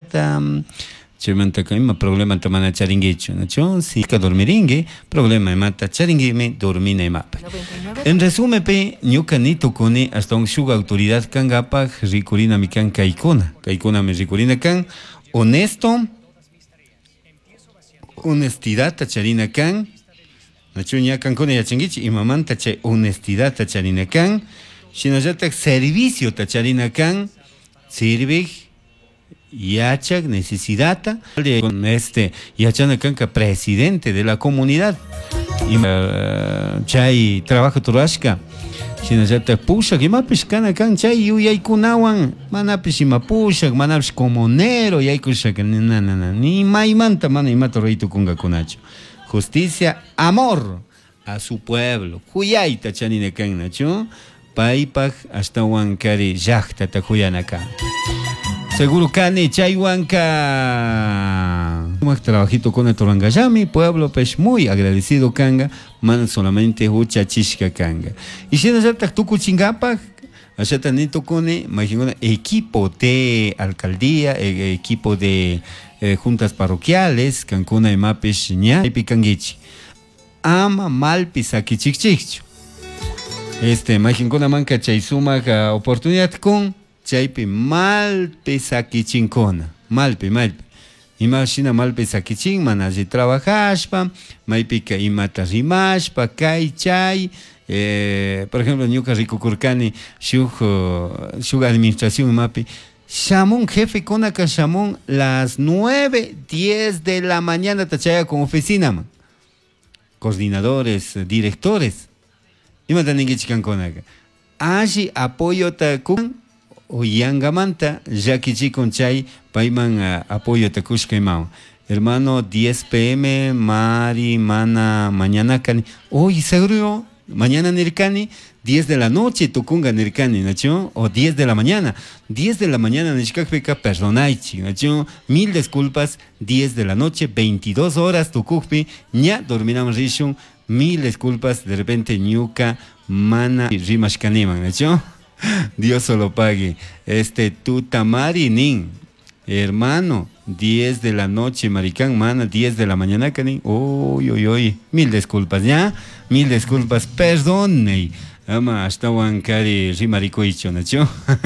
manta chemanta kaima problema tamana charinguecho, ¿no? Si ka dormiringue, problema mata charingueme dormine mapa. En resumen pe ñuka nito kone hasta un shuga autoridad kangapa rikurina mi kan kaikona me rikurina kan honesto, honestidad tacharina kan, ¿no? Ya kan kone ya chingichi y mamanta che honestidad tacharina kan, shinajata servicio tacharina kan, sirve Yachak necesidad con Yachana Kanka, presidente de la comunidad. Y chay trabajo turashka. Shinajata pusha que mapis kana kan chay yu yay kunawan manapis imapushak manapis comunero yay kushak ni maimanta mana imato reito kunga kunacho. Justicia, amor a su pueblo. Huyay tachanine kan nacho. Paipak hasta wankari yachta takuyanaka. Seguro Cane, Chayhuanca. Trabajito con el Torangayami, pueblo pues muy agradecido Kanga, man solamente Hucha Chishka Kanga. Y si no se tucu chingapa, allá tanito con equipo de alcaldía, equipo de juntas parroquiales, Cancuna y Mapes ña y Picanguichi. Ama malpis aquí chichicho. Majinguna manca chaysuma oportunidad con chaypi malpe sakichinkona, malpe. Imagina malpe sakichin, manaji trabajashpa, maipika imata rimashpa, kay chay, por ejemplo, ñuka rikukurkani, shuk administración mapi, Shamón, jefe konaka Shamón, las 9:10 de la mañana tachaya con oficina, man. Coordinadores, directores, imata ningichikan konaka. Ashi apoyo takun, o yangamanta yakichi con chay paiman apoyo takushka mau hermano 10 p.m. mari mana mañana cani hoy seguro mañana nirkani 10 de la noche tukunga nirkani nacho o 10 de la mañana nishkakpeka perdonaichi nacho 1000 disculpas 10 de la noche 22 horas tukukpi ña dormiramos rishun 1000 disculpas de repente ñuka mana rimashkaniman nacho. Dios solo pague. Tutamari nin, hermano, 10 de la noche, maricán, mana, 10 de la mañana, canin. Uy. 1000 disculpas, ¿ya? 1000 disculpas, perdone. Ama, hasta wankari rimaricoicho, ¿no?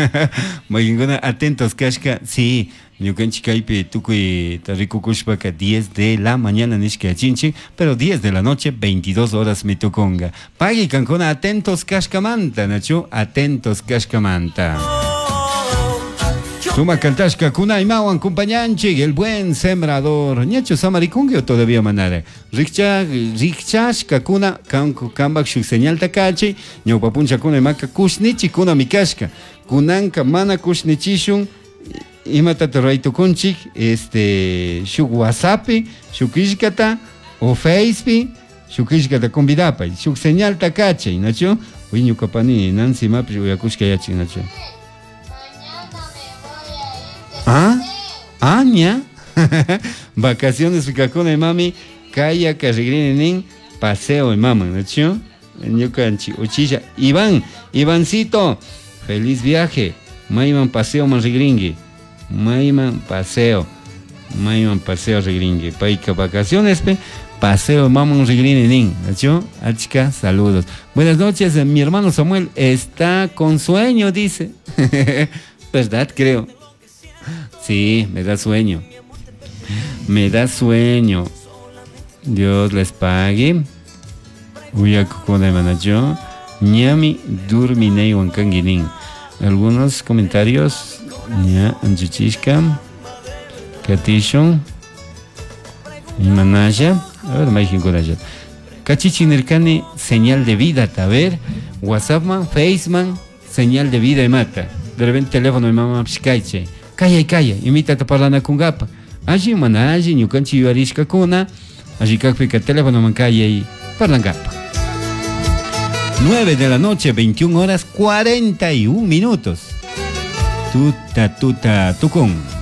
Atentos, kashka, sí. Ñukanchikaipe tukui tarikukushpaka 10 de la mañana nishka chinchi, pero 10 de la noche 22 horas me toconga. Pagui cancona atentos kashkamanta, nacho, atentos kashkamanta. Suma cantashka kuna imawan compañanchi, el buen sembrador. Ñacho samarikungue o todavía manare. Rikchashka kuna kambak shuk señal takachi, ñaupapuncha kuna imaka kushnichi kuna mikashka. Kunanka mana kushnichishun. Imata raito kunchik shuk WhatsApp, shuk ishkata o Facebook, shuk ishkata convidapa, shuk señal takache, nacho. Uñu kapani Nancy Mapi uyakushka yachi, nacho. Aña. Vacaciones pikakuna mami, kaya carrigrinin paseo mama, nacho. Ñukanchi uchilla. Ivancito, feliz viaje. Maiman paseo manrigringi. Maiman paseo regringue paika vacaciones paseo mamón regringue nin ¿no? Achika, saludos, buenas noches, mi hermano Samuel está con sueño, dice. ¿Verdad? Creo. Sí, me da sueño, Dios les pague. Uyakukuna manacho ñami durminei wankanginin. Algunos comentarios. Ya, Anchuchishka, Katishon, Manaya, a ver, Maijin Coraya. Cachichi Nirkani, señal de vida, a ver, WhatsAppman, Faceman, señal de vida y mata. De repente teléfono de mamá Pshkaiche, calla, imita parlana con gapa. Allí Manaji, Ñukanchi Yuarishka Kuna, allí Kakpika teléfono man calla y parlan gapa. 9 de la noche, 21 horas 41 minutos. Tuta, tucón.